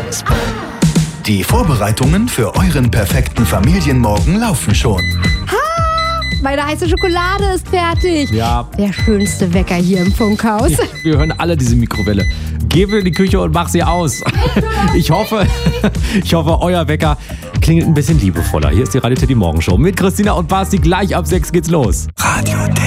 Die Vorbereitungen für euren perfekten Familienmorgen laufen schon. Meine heiße Schokolade ist fertig. Ja. Der schönste Wecker hier im Funkhaus. Wir hören alle diese Mikrowelle. Geh wieder in die Küche und mach sie aus. Ich hoffe, euer Wecker klingelt ein bisschen liebevoller. Hier ist die Radio Teddy Morgenshow mit Christina und Basti. Gleich ab 6 geht's los. Radio Teddy.